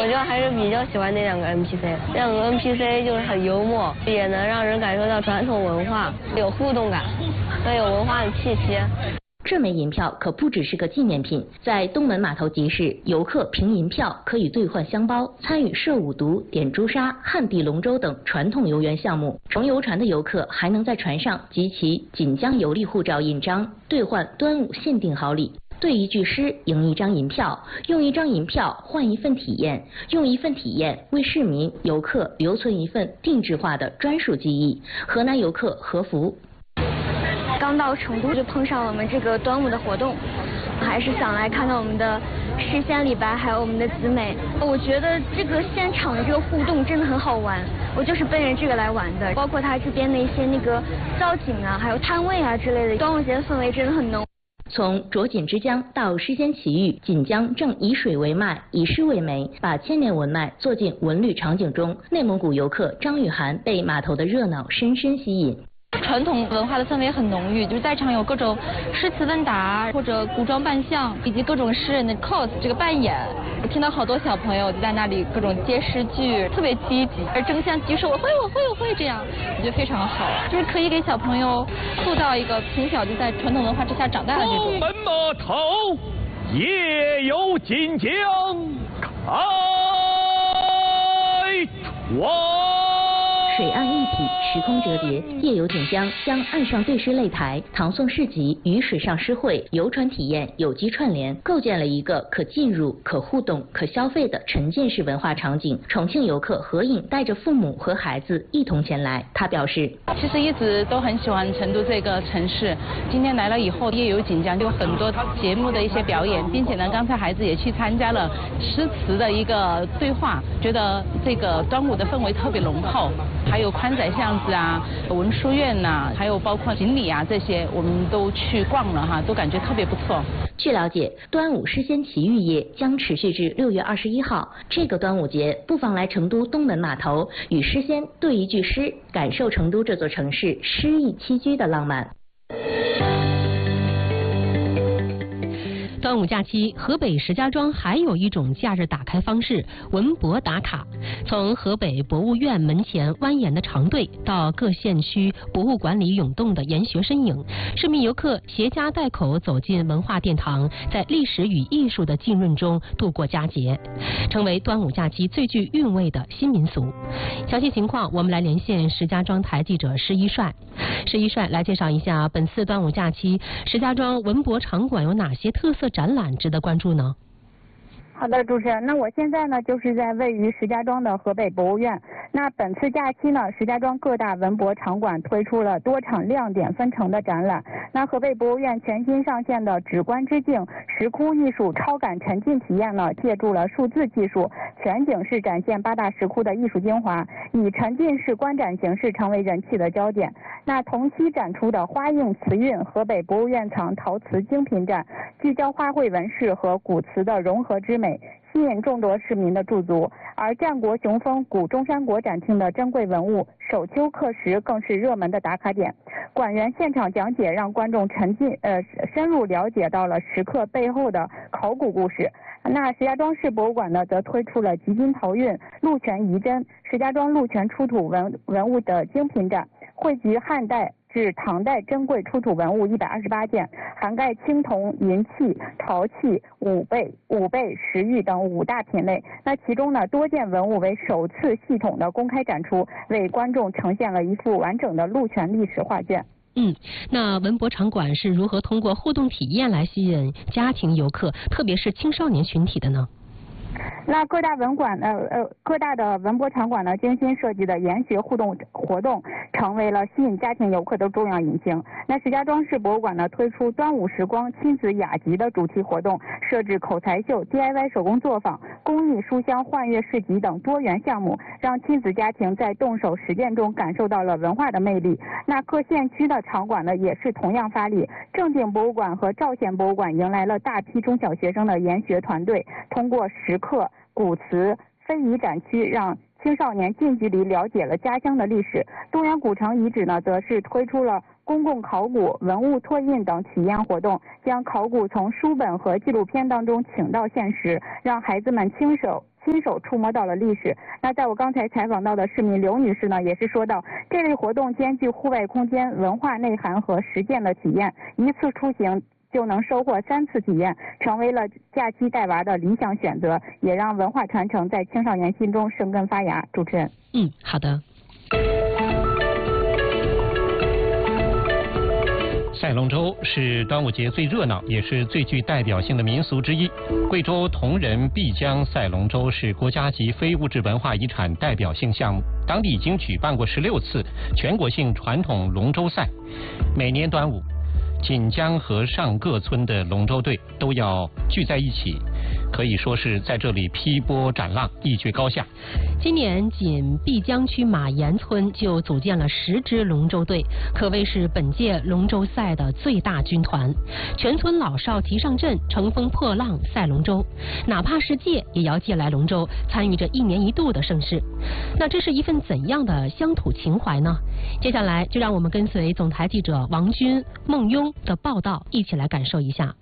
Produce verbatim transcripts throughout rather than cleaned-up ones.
我就还是比较喜欢那两个 N P C， 两个 N P C 就是很幽默，也能让人感受到传统文化，有互动感，很有文化的气息。 这枚银票可不只是个纪念品，在东门码头集市，游客凭银票可以兑换香包，参与射五毒、点朱砂、旱地龙舟等传统游园项目。乘游船的游客还能在船上集齐锦江游历护照印章，兑换端午限定好礼。对一句诗赢一张银票，用一张银票换一份体验，用一份体验为市民游客留存一份定制化的专属记忆。河南游客何福。 刚到成都就碰上了我们这个端午的活动，还是想来看看我们的诗仙李白，还有我们的子美。我觉得这个现场的这个互动真的很好玩，我就是奔着这个来玩的。包括它这边的一些那个造景啊，还有摊位啊之类的，端午节的氛围真的很浓。 从濯锦之江到诗仙奇遇，锦江正以水为脉，以诗为媒，把千年文脉做进文旅场景中。内蒙古游客张雨涵被码头的热闹深深吸引。 传统文化的氛围很浓郁，就是在场有各种诗词问答或者古装扮相，以及各种诗人的 cos 这个扮演。我听到好多小朋友就在那里各种接诗句，特别积极，而争相举手，我会我会我会这样，我觉得非常好，就是可以给小朋友塑造一个从小就在传统文化之下长大的这种。 东门码头夜游锦江，开船。 水岸一体，时空折叠，夜游锦江将岸上对诗擂台、唐宋市集与水上诗会、游船体验有机串联，构建了一个可进入、可互动、可消费的沉浸式文化场景。重庆游客何颖带着父母和孩子一同前来，他表示： 其实一直都很喜欢成都这个城市，今天来了以后，夜游锦江有很多节目的一些表演，并且呢，刚才孩子也去参加了诗词的一个对话，觉得这个端午的氛围特别浓厚。还有宽窄巷子啊、文殊院呐、啊，还有包括锦里啊这些，我们都去逛了哈，都感觉特别不错。 据了解，端午诗仙奇遇夜将持续至六月二十一号。这个端午节，不妨来成都东门码头，与诗仙对一句诗，感受成都这座城市诗意栖居的浪漫。 端午假期，河北石家庄还有一种假日打开方式——文博打卡。从河北博物院门前蜿蜒的长队，到各县区博物馆里涌动的研学身影，市民游客携家带口走进文化殿堂，在历史与艺术的浸润中度过佳节，成为端午假期最具韵味的新民俗。详细情况，我们来连线石家庄台记者施一帅。施一帅来介绍一下本次端午假期石家庄文博场馆有哪些特色展览值得关注呢？ 好的，主持人，那我现在呢就是在位于石家庄的河北博物院。那本次假期呢，石家庄各大文博场馆推出了多场亮点纷呈的展览。那河北博物院全新上线的直观之境时空艺术超感沉浸体验呢，借助了数字技术，全景式展现八大石窟的艺术精华，以沉浸式观展形式成为人气的焦点。那同期展出的花映瓷韵河北博物院藏陶瓷精品展，聚焦花卉纹饰和古瓷的融合之美，吸引众多市民的驻足。而战国雄风古中山国展厅的珍贵文物手丘刻石更是热门的打卡点。馆员现场讲解让观众沉浸呃深入了解到了石刻背后的考古故事。那石家庄市博物馆呢，则推出了集金陶韵、鹿泉遗珍、石家庄鹿泉出土文文物的精品展，汇集汉代至唐代珍贵出土文物一百二十八件，涵盖青铜、银器、陶器、五贝、五贝、石玉等五大品类。那其中呢，多件文物为首次系统的公开展出，为观众呈现了一幅完整的鹿泉历史画卷。 嗯，那文博场馆是如何通过互动体验来吸引家庭游客，特别是青少年群体的呢？ 那各大文馆呃呃各大的文博场馆呢，精心设计的研学互动活动，成为了吸引家庭游客的重要引擎。那石家庄市博物馆呢，推出端午时光亲子雅集的主题活动，设置口才秀、D I Y 手工作坊、公益书香幻乐市集等多元项目，让亲子家庭在动手实践中感受到了文化的魅力。那各县区的场馆呢，也是同样发力。正定博物馆和赵县博物馆迎来了大批中小学生的研学团队，通过石刻、古瓷、非遗展区，让青少年近距离了解了家乡的历史。东源古城遗址呢，则是推出了公共考古、文物拓印等体验活动，将考古从书本和纪录片当中请到现实，让孩子们亲手亲手触摸到了历史。那在我刚才采访到的市民刘女士呢，也是说到，这类活动兼具户外空间、文化内涵和实践的体验，一次出行就能收获三次体验，成为了假期带娃的理想选择，也让文化传承在青少年心中生根发芽。主持人， 嗯，好的。 赛龙舟是端午节最热闹也是最具代表性的民俗之一。贵州铜仁碧江赛龙舟是国家级非物质文化遗产代表性项目，当地已经举办过十六次全国性传统龙舟赛。每年端午，锦江和上各村的龙舟队都要聚在一起，可以说是在这里劈波斩浪，一决高下。 今年仅碧江区马岩村就组建了十支龙舟队，可谓是本届龙舟赛的最大军团。全村老少齐上阵，乘风破浪赛龙舟，哪怕是借也要借来龙舟，参与这一年一度的盛事。那这是一份怎样的乡土情怀呢？接下来就让我们跟随总台记者王军、孟庸的报道，一起来感受一下。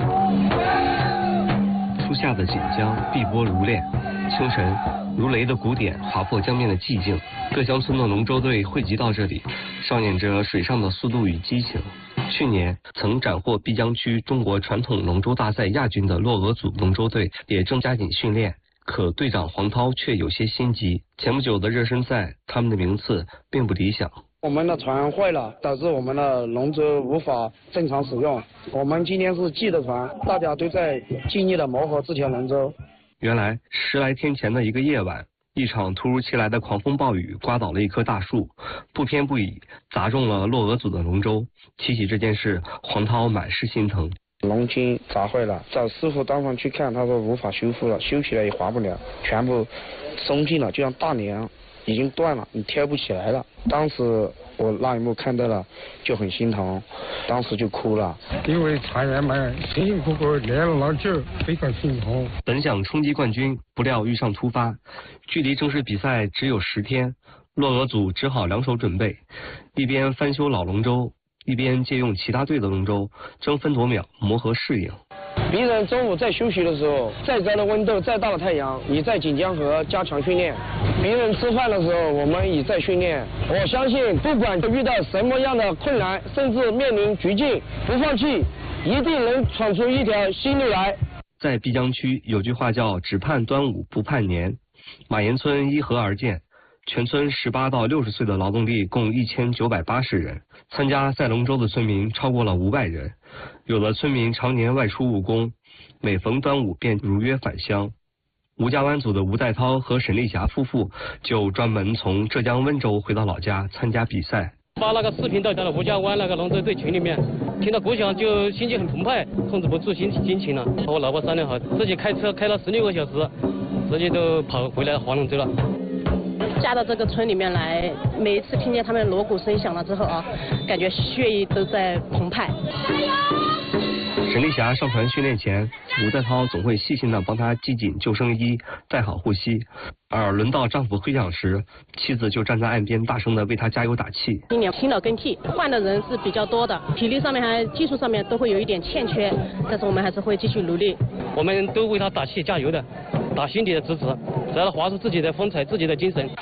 初夏的锦江碧波如练，清晨如雷的鼓点划破江面的寂静，各乡村的龙舟队汇集到这里，上演着水上的速度与激情。去年曾斩获碧江区中国传统龙舟大赛亚军的洛俄组龙舟队也正加紧训练，可队长黄涛却有些心急。前不久的热身赛，他们的名次并不理想。 我们的船坏了，导致我们的龙舟无法正常使用。我们今天是记的船，大家都在尽力的磨合这条龙舟。 原来十来天前的一个夜晚，一场突如其来的狂风暴雨刮倒了一棵大树，不偏不倚砸中了洛俄组的龙舟。提起这件事，黄涛满是心疼。 龙筋砸坏了，找师傅当场去看，他说无法修复了，修起来也划不了，全部松进了，就像大梁已经断了，你挑不起来了。当时我那一幕看到了，就很心疼，当时就哭了。 因为船员们辛辛苦苦练了那久，非常心痛。 本想冲击冠军，不料遇上突发，距离正式比赛只有十天，洛俄组只好两手准备，一边翻修老龙舟，一边借用其他队的龙舟，争分夺秒磨合适应。 别人中午在休息的时候，再高的温度，再大的太阳，你在锦江河加强训练；别人吃饭的时候，我们也在训练。我相信，不管遇到什么样的困难，甚至面临绝境，不放弃，一定能闯出一条新路来。 在碧江区有句话叫只盼端午不盼年，马岩村依河而建，全村十八到六十岁的劳动力共一千九百八十人，参加赛龙舟的村民超过了五百人。有的村民常年外出务工，每逢端午便如约返乡。吴家湾组的吴在涛和沈丽霞夫妇就专门从浙江温州回到老家参加比赛。 发那个视频到咱的吴家湾那个龙舟队群里面，听到鼓响就心情很澎湃，控制不住心心情了。和我老婆商量好，自己开车开了十六个小时，直接都跑回来划龙舟了。 嫁到这个村里面来，每一次听见他们锣鼓声响了之后啊，感觉血液都在澎湃。 沈丽霞上船训练前，吴在涛总会细心地帮她系紧救生衣，戴好护膝，而轮到丈夫挥桨时，妻子就站在岸边大声地为他加油打气。 今年新老更替，换的人是比较多的，体力上面还技术上面都会有一点欠缺，但是我们还是会继续努力。 我们都为他打气加油的，打心底的支持，只要他划出自己的风采，自己的精神。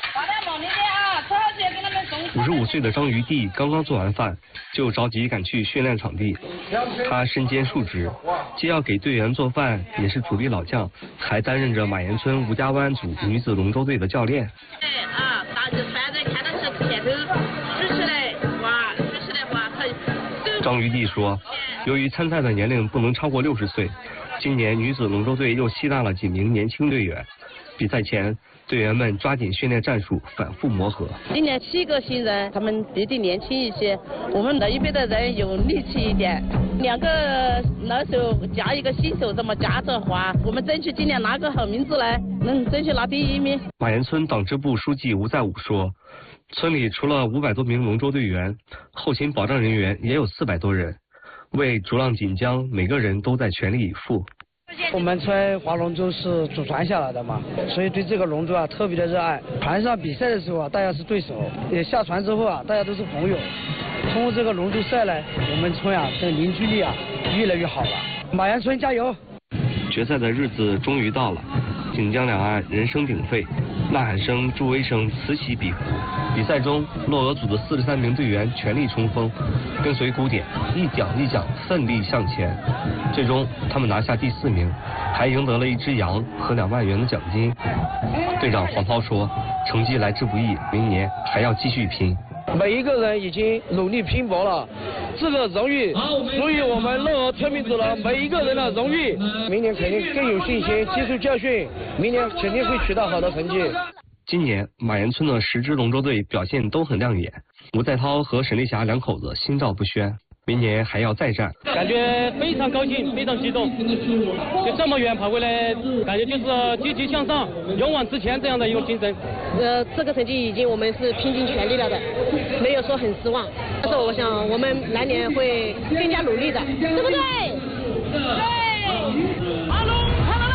五十五岁的张余弟刚刚做完饭，就着急赶去训练场地。他身兼数职，既要给队员做饭，也是主力老将，还担任着马岩村吴家湾组女子龙舟队的教练。 啊，打就反正看到是前头举起来划，举起来划，他。 张余弟说，由于参赛的年龄不能超过六十岁，今年女子龙舟队又吸纳了几名年轻队员。比赛前，队员们抓紧训练战术，反复磨合。 今年七个新人，他们比例年轻一些，我们那一边的人有力气一点。两个老手加一个新手，这么夹着划，我们争取今年拿个好名字来，能争取拿第一名。 马岩村党支部书记吴在武说，村里除了五百多名龙舟队员，后勤保障人员也有四百多人，为逐浪锦江，每个人都在全力以赴。 我们村划龙舟是祖传下来的嘛，所以对这个龙舟啊特别的热爱。船上比赛的时候啊，大家是对手；也下船之后啊，大家都是朋友。通过这个龙舟赛呢，我们村啊的凝聚力啊越来越好了。马岩村加油！ 决赛的日子终于到了， 锦江两岸人声鼎沸，呐喊声、助威声此起彼伏。比赛中，洛俄组的四十三名队员全力冲锋，跟随鼓点一桨一桨奋力向前。最终，他们拿下第四名，还赢得了一只羊和两万元的奖金。队长黄涛说：“成绩来之不易，明年还要继续拼。” 每一个人已经努力拼搏了，这个荣誉属于我们乐俄村民组的每一个人的荣誉。明年肯定更有信心，接受教训，明年肯定会取得好的成绩。 今年马岩村的十支龙舟队表现都很亮眼，吴在涛和沈丽霞两口子心照不宣，明年还要再战。 感觉非常高兴，非常激动，就这么远跑回来，感觉就是积极向上、勇往直前这样的一种精神。 呃，这个成绩已经我们是拼尽全力了的，没有说很失望。但是我想我们来年会更加努力的，对不对？对。阿龙，看到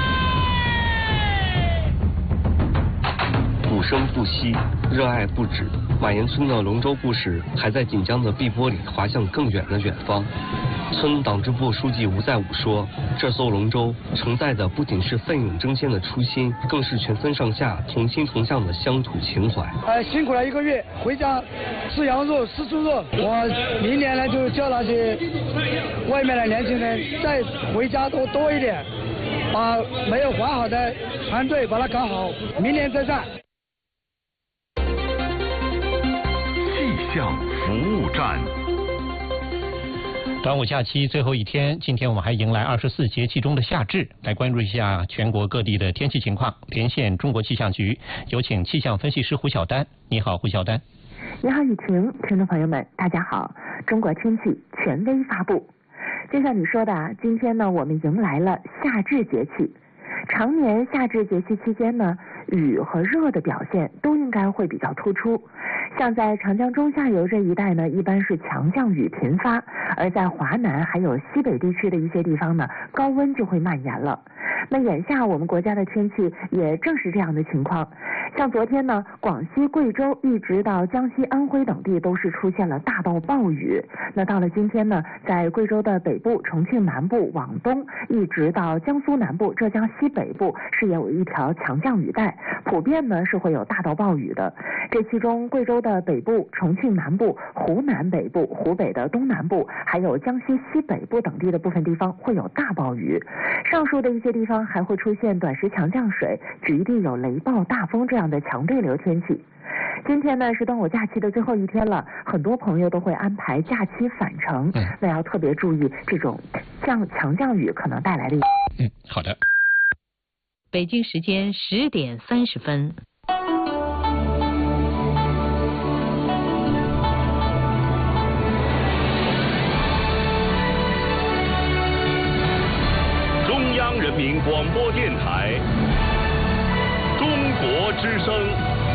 了！鼓声不息，热爱不止。马岩村的龙舟故事还在锦江的碧波里滑向更远的远方。村党支部书记吴在武说：“这艘龙舟承载的不仅是奋勇争先的初心，更是全村上下同心同向的乡土情怀。” 呃，辛苦了一个月，回家吃羊肉、吃猪肉。我明年呢，就叫那些外面的年轻人再回家多多一点，把没有还好的船队把它搞好，明年再战。 气象服务站。 端午假期最后一天，今天我们还迎来二十四节气中的夏至，来关注一下全国各地的天气情况。连线中国气象局，有请气象分析师胡晓丹。你好，胡晓丹。 你好，雨晴，听众朋友们，大家好。中国天气权威发布，就像你说的啊，今天呢，我们迎来了夏至节气。常年夏至节气期间呢，雨和热的表现都应该会比较突出。像在长江中下游这一带呢，一般是强降雨频发，而在华南还有西北地区的一些地方呢，高温就会蔓延了。那眼下我们国家的天气也正是这样的情况。像昨天呢，广西、贵州一直到江西、安徽等地都是出现了大到暴雨。那到了今天呢，在贵州的北部、重庆南部往东，一直到江苏南部、浙江西北部是有一条强降雨带，普遍呢是会有大到暴雨的。这其中，贵州的北部、重庆南部、湖南北部、湖北的东南部，还有江西西北部等地的部分地方会有大暴雨。上述的一些地方还会出现短时强降水，局地有雷暴、大风这样的强对流天气。今天呢是端午假期的最后一天了，很多朋友都会安排假期返程，嗯、那要特别注意这种降强降雨可能带来的。 嗯，好的。 北京时间十点三十分。 中央人民广播电台，中国之声。